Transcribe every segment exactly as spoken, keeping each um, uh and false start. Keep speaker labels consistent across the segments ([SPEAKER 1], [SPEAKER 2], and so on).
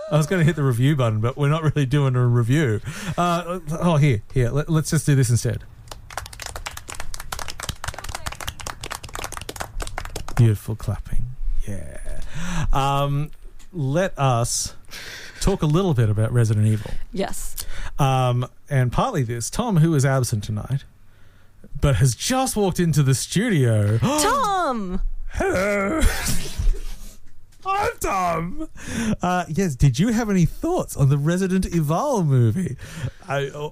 [SPEAKER 1] I was going to hit the review button, but we're not really doing a review. Uh, oh, here, here. Let, let's just do this instead. Beautiful clapping. Yeah. Um, let us talk a little bit about Resident Evil.
[SPEAKER 2] Yes.
[SPEAKER 1] Um, and partly this, Tom, who is absent tonight, but has just walked into the studio.
[SPEAKER 2] Tom!
[SPEAKER 1] Hello. I'm Tom. Uh, yes, did you have any thoughts on the Resident Evil movie? I, oh,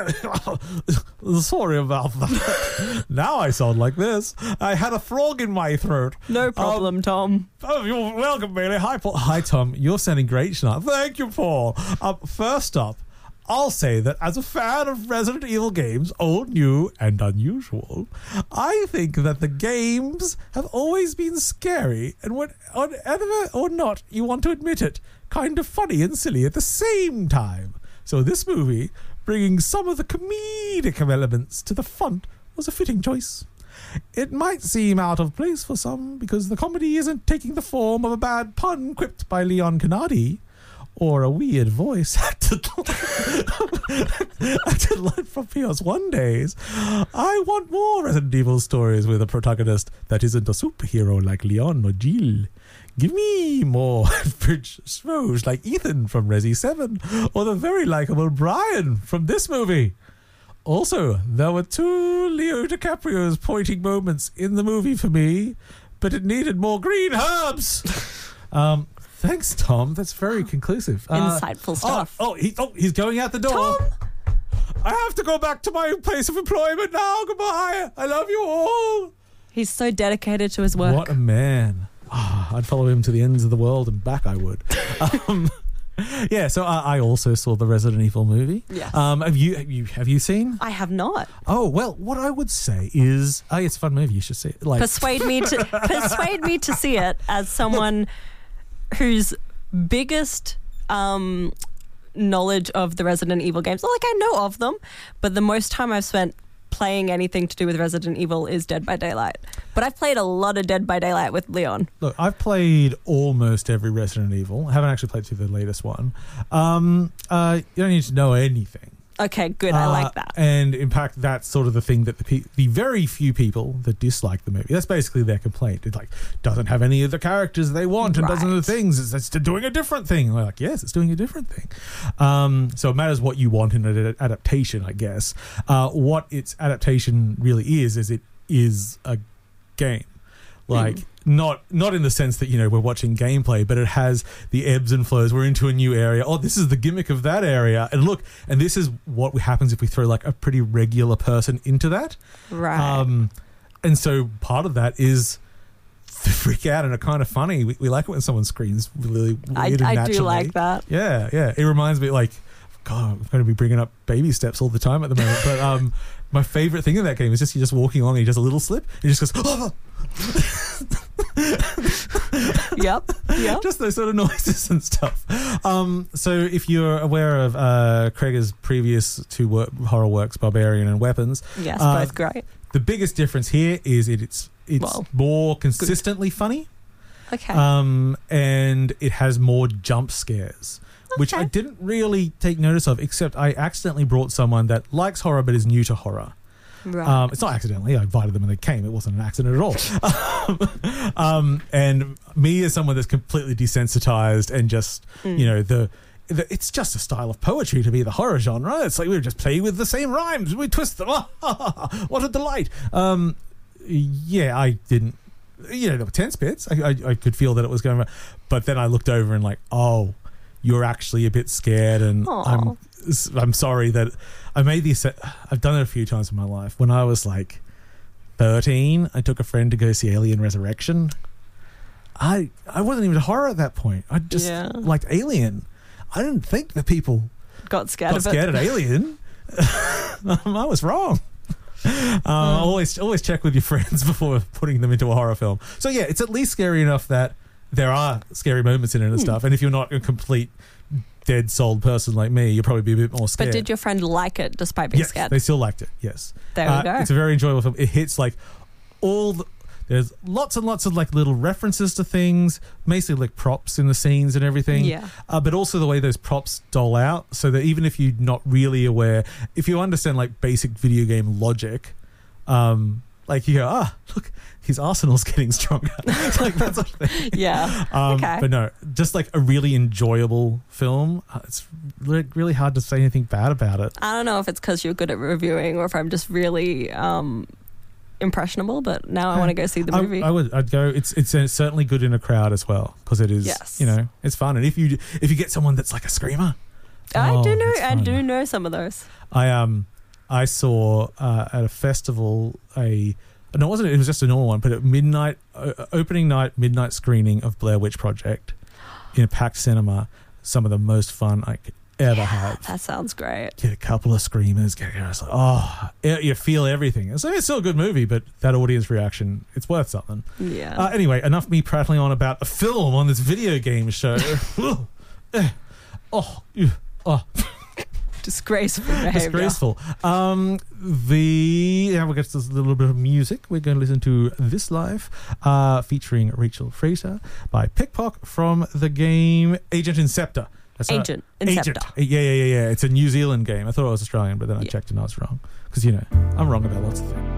[SPEAKER 1] sorry about that. Now I sound like this. I had a frog in my throat.
[SPEAKER 2] No problem, um, Tom.
[SPEAKER 1] Oh, you're welcome, Bailey. Hi, Paul. Hi, Tom. You're sounding great tonight. Thank you, Paul. Um, first up, I'll say that as a fan of Resident Evil games, old, new, and unusual, I think that the games have always been scary and, whatever or not you want to admit it, kind of funny and silly at the same time. So this movie, bringing some of the comedic elements to the front, was a fitting choice. It might seem out of place for some because the comedy isn't taking the form of a bad pun quipped by Leon Kennedy, or a weird voice acted acted like from P S one days. I want more Resident Evil stories with a protagonist that isn't a superhero like Leon or Jill. Give me more average schmoes like Ethan from Resi seven or the very likable Brian from this movie. Also, there were two Leo DiCaprio's pointing moments in the movie for me, but it needed more green herbs. um... Thanks, Tom. That's very conclusive.
[SPEAKER 2] Uh, Insightful stuff.
[SPEAKER 1] Oh, oh, he, oh, he's going out the door.
[SPEAKER 2] Tom!
[SPEAKER 1] I have to go back to my place of employment now. Goodbye. I love you all.
[SPEAKER 2] He's so dedicated to his work.
[SPEAKER 1] What a man. Oh, I'd follow him to the ends of the world and back, I would. um, yeah, so I, I also saw the Resident Evil movie.
[SPEAKER 2] Yes.
[SPEAKER 1] Um, have you, have you have you seen?
[SPEAKER 2] I have not.
[SPEAKER 1] Oh, well, what I would say is, oh, it's a fun movie. You should see it. Like,
[SPEAKER 2] persuade me to persuade me to see it as someone whose biggest um, knowledge of the Resident Evil games, like I know of them, but the most time I've spent playing anything to do with Resident Evil is Dead by Daylight. But I've played a lot of Dead by Daylight with Leon.
[SPEAKER 1] Look, I've played almost every Resident Evil. I haven't actually played through the latest one. Um, uh, you don't need to know anything.
[SPEAKER 2] Okay, good. I
[SPEAKER 1] uh,
[SPEAKER 2] like that.
[SPEAKER 1] And in fact, that's sort of the thing that the pe- the very few people that dislike the movie, that's basically their complaint. It like doesn't have any of the characters they want and
[SPEAKER 2] Right.
[SPEAKER 1] doesn't have the things. It's, it's doing a different thing. And we're like, yes, it's doing a different thing. Um, so it matters what you want in an ad- adaptation, I guess. Uh, what its adaptation really is, is it is a game. Like, mm. not not in the sense that, you know, we're watching gameplay, but it has the ebbs and flows. We're into a new area. Oh, this is the gimmick of that area. And look, and this is what happens if we throw, like, a pretty regular person into that.
[SPEAKER 2] Right.
[SPEAKER 1] Um, and so part of that is the freak out and are kind of funny. We, we like it when someone screams really weird
[SPEAKER 2] I,
[SPEAKER 1] and
[SPEAKER 2] I
[SPEAKER 1] naturally.
[SPEAKER 2] do like that.
[SPEAKER 1] Yeah, yeah. It reminds me, like, God, I'm going to be bringing up baby steps all the time at the moment. But um, my favorite thing in that game is just you're just walking along and he does a little slip. He just goes, oh!
[SPEAKER 2] Yep, yep.
[SPEAKER 1] Just those sort of noises and stuff. Um, so if you're aware of uh, Craig's previous two work, horror works, Barbarian and Weapons.
[SPEAKER 2] Yes,
[SPEAKER 1] uh,
[SPEAKER 2] both great.
[SPEAKER 1] The biggest difference here is it, it's it's
[SPEAKER 2] well,
[SPEAKER 1] more consistently good. funny.
[SPEAKER 2] Okay.
[SPEAKER 1] Um, and it has more jump scares. Okay. Which I didn't really take notice of, except I accidentally brought someone that likes horror but is new to horror.
[SPEAKER 2] Right.
[SPEAKER 1] Um, it's not accidentally. I invited them and they came. It wasn't an accident at all. um, and me as someone that's completely desensitized and just, mm. you know, the, the it's just a style of poetry to be the horror genre. It's like we just play with the same rhymes. We twist them. What a delight. Um, yeah, I didn't, you know, there were tense bits. I, I, I could feel that it was going around. But then I looked over and like, oh, you're actually a bit scared, and
[SPEAKER 2] Aww.
[SPEAKER 1] I'm I'm sorry that I made this. I've done it a few times in my life. When I was like thirteen, I took a friend to go see Alien Resurrection. I I wasn't even horror at that point. I just
[SPEAKER 2] yeah.
[SPEAKER 1] liked Alien. I didn't think that people
[SPEAKER 2] got scared
[SPEAKER 1] got
[SPEAKER 2] of
[SPEAKER 1] scared
[SPEAKER 2] it.
[SPEAKER 1] at Alien. I was wrong. Uh, mm. Always always check with your friends before putting them into a horror film. So yeah, it's at least scary enough that there are scary moments in it and mm. stuff. And if you're not a complete dead souled person like me, you'll probably be a bit more scared.
[SPEAKER 2] But did your friend like it despite being
[SPEAKER 1] yes,
[SPEAKER 2] scared?
[SPEAKER 1] They still liked it, yes.
[SPEAKER 2] There
[SPEAKER 1] uh,
[SPEAKER 2] we go.
[SPEAKER 1] It's a very enjoyable film. It hits like all the, There's lots and lots of like little references to things, basically like props in the scenes and everything.
[SPEAKER 2] Yeah.
[SPEAKER 1] Uh, but also the way those props dole out, so that even if you're not really aware, if you understand like basic video game logic, um, like you go, ah, look, his arsenal's getting stronger. Like that sort of thing.
[SPEAKER 2] Yeah.
[SPEAKER 1] Um,
[SPEAKER 2] Okay.
[SPEAKER 1] But no, just like a really enjoyable film. Uh, It's like really hard to say anything bad about it.
[SPEAKER 2] I don't know if it's because you're good at reviewing or if I'm just really um, impressionable, but now I want to go see the
[SPEAKER 1] I,
[SPEAKER 2] movie.
[SPEAKER 1] I would. I'd go. It's it's uh, certainly good in a crowd as well, because it is.
[SPEAKER 2] Yes.
[SPEAKER 1] You know, it's fun. And if you if you get someone that's like a screamer,
[SPEAKER 2] I
[SPEAKER 1] oh,
[SPEAKER 2] do know.
[SPEAKER 1] it's
[SPEAKER 2] I
[SPEAKER 1] fun.
[SPEAKER 2] do know some of those.
[SPEAKER 1] I um I saw uh, at a festival a. No, it wasn't. It was just a normal one, but at midnight, uh, opening night, midnight screening of Blair Witch Project in a packed cinema. Some of the most fun I could ever have.
[SPEAKER 2] That sounds great.
[SPEAKER 1] Get a couple of screamers. Get it's like, oh, it- you feel everything. So it's still a good movie, but that audience reaction, it's worth something.
[SPEAKER 2] Yeah.
[SPEAKER 1] Uh, anyway, enough me prattling on about a film on this video game show. Eh. oh, ew, oh.
[SPEAKER 2] Disgraceful behavior.
[SPEAKER 1] Disgraceful. Um, the now we get to a little bit of music. We're going to listen to "This Life," uh, featuring Rachel Fraser by Pickpock from the game Agent Inceptor. That's a-
[SPEAKER 2] Agent Inceptor.
[SPEAKER 1] Agent. Yeah, yeah, yeah, yeah. It's a New Zealand game. I thought it was Australian, but then I
[SPEAKER 2] Yeah.
[SPEAKER 1] checked and I was wrong. Because you know I'm wrong about lots of things.